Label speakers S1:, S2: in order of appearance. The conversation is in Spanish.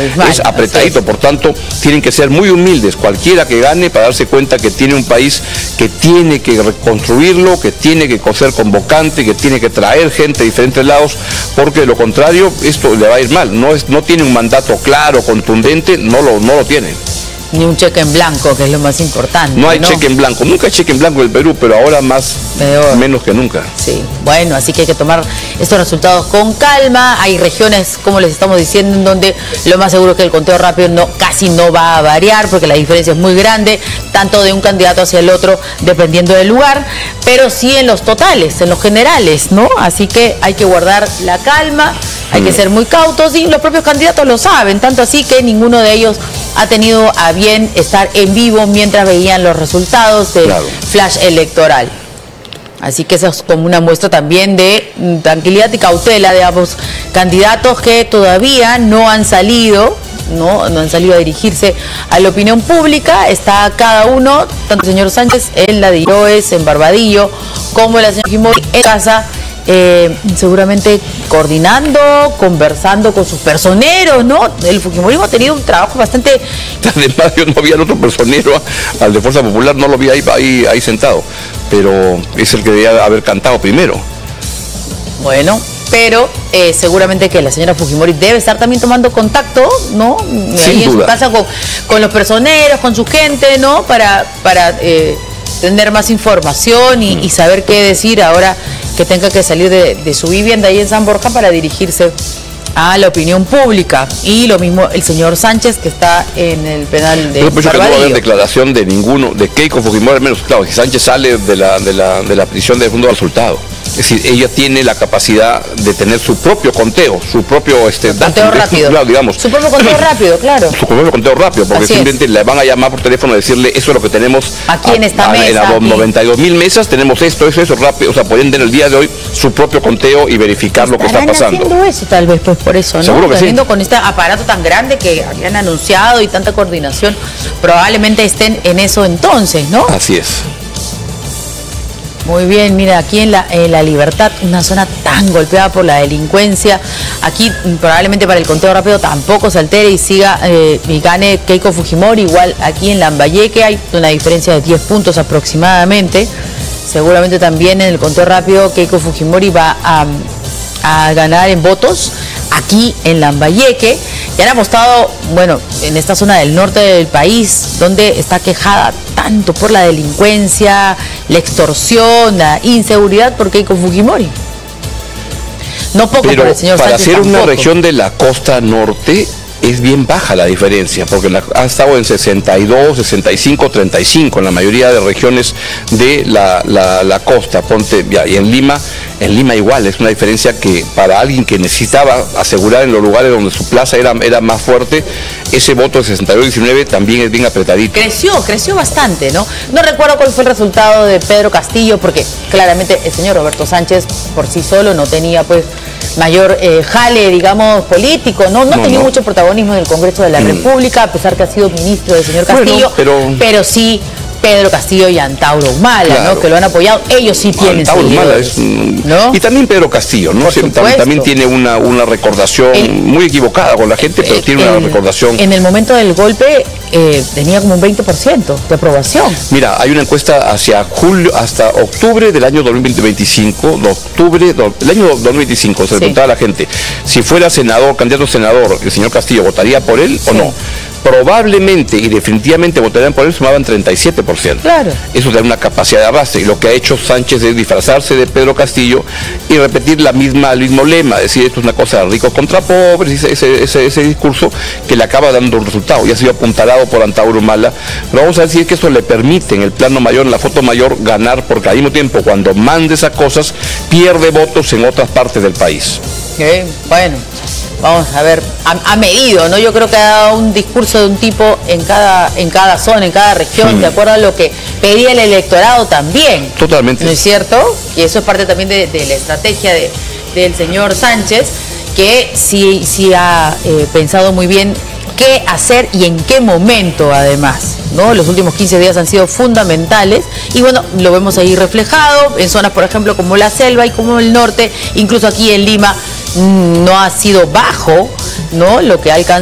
S1: es apretadito, por tanto, tienen que ser muy humildes, cualquiera que gane, para darse cuenta que tiene un país que tiene que reconstruirlo, que tiene que ser convocante, que tiene que traer gente de diferentes lados, porque de lo contrario, esto le va a ir mal. No tiene un mandato claro, contundente, no lo tiene.
S2: Ni un cheque en blanco, que es lo más importante.
S1: No hay cheque en blanco, nunca hay cheque en blanco en el Perú, pero ahora menos que nunca.
S2: Sí, bueno, así que hay que tomar estos resultados con calma. Hay regiones, como les estamos diciendo, en donde lo más seguro es que el conteo rápido casi no va a variar, porque la diferencia es muy grande, tanto de un candidato hacia el otro, dependiendo del lugar, pero sí en los totales, en los generales, ¿no? Así que hay que guardar la calma, hay que ser muy cautos, y los propios candidatos lo saben, tanto así que ninguno de ellos ha tenido a bien estar en vivo mientras veían los resultados del flash electoral. Así que eso es como una muestra también de tranquilidad y cautela de ambos candidatos, que todavía no han salido, no han salido a dirigirse a la opinión pública. Está cada uno, tanto el señor Sánchez en la de Iroes, en Barbadillo, como la señora Fujimori en casa, seguramente coordinando, conversando con sus personeros, ¿no? El fujimorismo ha tenido un trabajo bastante...
S1: Además, yo no vi al otro personero, al de Fuerza Popular, no lo vi ahí sentado, pero es el que debía haber cantado primero.
S2: Bueno, pero seguramente que la señora Fujimori debe estar también tomando contacto, ¿no? Ahí en su casa con los personeros, con su gente, ¿no? Para tener más información y saber qué decir ahora que tenga que salir de su vivienda ahí en San Borja para dirigirse a la opinión pública. Y lo mismo el señor Sánchez, que está en el penal de Barbadillo. Yo pienso que no va a haber declaración de ninguno, de Keiko Fujimori, al menos, claro, si Sánchez sale de la prisión de fondo resultado. Es decir, ella tiene la capacidad de tener su propio conteo, su propio conteo rápido.
S1: Claro, digamos.
S2: Su propio conteo rápido, claro.
S1: Su propio conteo rápido, porque simplemente le van a llamar por teléfono y decirle, eso es lo que tenemos
S2: aquí en esta mesa.
S1: En las 92.000 mesas tenemos esto, eso rápido. O sea, pueden tener el día de hoy su propio conteo y verificar lo que está pasando.
S2: Haciendo eso, tal vez, pues por eso, ¿no?
S1: Seguro que
S2: teniendo con este aparato tan grande que habían anunciado y tanta coordinación, probablemente estén en eso entonces, ¿no?
S1: Así es.
S2: Muy bien, mira, aquí en la Libertad, una zona tan golpeada por la delincuencia, aquí probablemente para el conteo rápido tampoco se altere y siga y gane Keiko Fujimori. Igual aquí en Lambayeque hay una diferencia de 10 puntos aproximadamente. Seguramente también en el conteo rápido Keiko Fujimori va a ganar en votos aquí en Lambayeque. Y han apostado, bueno, en esta zona del norte del país, donde está quejada tanto por la delincuencia, la extorsión, la inseguridad, por Keiko Fujimori. No poco por el señor Sánchez.
S1: Para ser una región de la costa norte, es bien baja la diferencia, porque ha estado en 62, 65, 35 en la mayoría de regiones de la costa. Ponte, y en Lima igual, es una diferencia que para alguien que necesitaba asegurar en los lugares donde su plaza era más fuerte, ese voto de 62-19 también es bien apretadito.
S2: Creció bastante, ¿no? No recuerdo cuál fue el resultado de Pedro Castillo, porque claramente el señor Roberto Sánchez por sí solo no tenía pues mayor jale, digamos, político, no tenía mucho protagonismo en el Congreso de la República, a pesar que ha sido ministro del señor Castillo, bueno, pero sí Pedro Castillo y Antauro Humala, claro, ¿no? Que lo han apoyado. Ellos sí tienen
S1: Antauro Humala ¿no? Y también Pedro Castillo, ¿no? También tiene una recordación muy equivocada con la gente, pero tiene una recordación.
S2: En el momento del golpe tenía como un 20% de aprobación.
S1: Mira, hay una encuesta hasta octubre del año 2025, el año 2025, se le preguntaba a la gente, si fuera candidato a senador, el señor Castillo, ¿votaría por él o no? Probablemente y definitivamente votarían por él, sumaban 37%.
S2: Claro.
S1: Eso da una capacidad de arrastre. Y lo que ha hecho Sánchez es disfrazarse de Pedro Castillo y repetir el mismo lema, decir esto es una cosa de ricos contra pobres, ese discurso que le acaba dando un resultado. Ya ha sido apuntalado por Antauro Humala, pero vamos a decir que eso le permite en el plano mayor, en la foto mayor, ganar, porque al mismo tiempo cuando mande esas cosas, pierde votos en otras partes del país.
S2: Bueno. Vamos a ver, ha medido, ¿no? Yo creo que ha dado un discurso de un tipo en cada zona, en cada región, de acuerdo a lo que pedía el electorado también.
S1: Totalmente.
S2: ¿No es cierto? Y eso es parte también de la estrategia del señor Sánchez, que sí ha pensado muy bien qué hacer y en qué momento, además, ¿no? Los últimos 15 días han sido fundamentales y bueno, lo vemos ahí reflejado en zonas, por ejemplo, como la selva y como el norte, incluso aquí en Lima no ha sido bajo, ¿no? Lo que ha alcanzado